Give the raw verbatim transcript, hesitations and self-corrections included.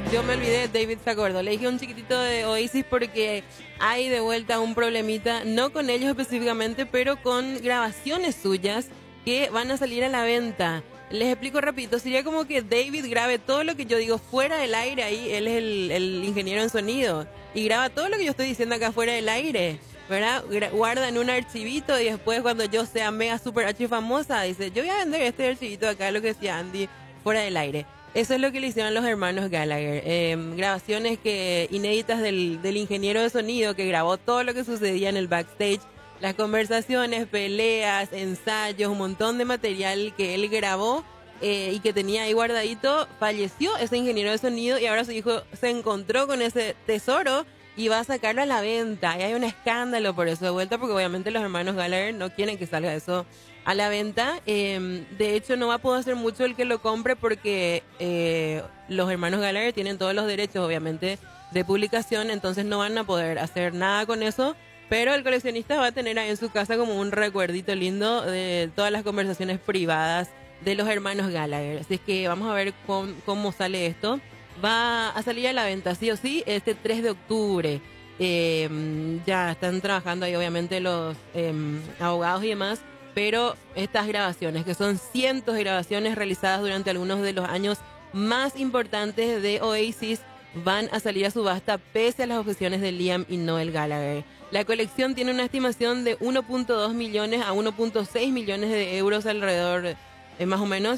Yo me olvidé, David se acordó. Le dije un chiquitito de Oasis porque hay de vuelta un problemita, no con ellos específicamente, pero con grabaciones suyas que van a salir a la venta. Les explico rapidito, sería como que David grabe todo lo que yo digo fuera del aire, ahí él es el, el ingeniero en sonido, y graba todo lo que yo estoy diciendo acá fuera del aire, ¿verdad? Gra- guarda en un archivito y después cuando yo sea mega super archi famosa, dice, yo voy a vender este archivito acá, lo que decía Andy, fuera del aire. Eso es lo que le hicieron los hermanos Gallagher. Eh, grabaciones que inéditas del, del ingeniero de sonido que grabó todo lo que sucedía en el backstage, las conversaciones, peleas, ensayos, un montón de material que él grabó eh, y que tenía ahí guardadito. Falleció ese ingeniero de sonido y ahora su hijo se encontró con ese tesoro y va a sacarlo a la venta. Y hay un escándalo por eso de vuelta, porque obviamente los hermanos Gallagher no quieren que salga eso a la venta. Eh, de hecho, no va a poder hacer mucho el que lo compre porque eh, los hermanos Gallagher tienen todos los derechos, obviamente, de publicación, entonces no van a poder hacer nada con eso. Pero el coleccionista va a tener ahí en su casa como un recuerdito lindo de todas las conversaciones privadas de los hermanos Gallagher. Así es que vamos a ver cómo, cómo sale esto. Va a salir a la venta, sí o sí, este tres de octubre. Eh, ya están trabajando ahí, obviamente, los eh, abogados y demás. Pero estas grabaciones, que son cientos de grabaciones realizadas durante algunos de los años más importantes de Oasis, van a salir a subasta pese a las objeciones de Liam y Noel Gallagher. La colección tiene una estimación de uno punto dos millones a uno punto seis millones de euros alrededor, eh, más o menos.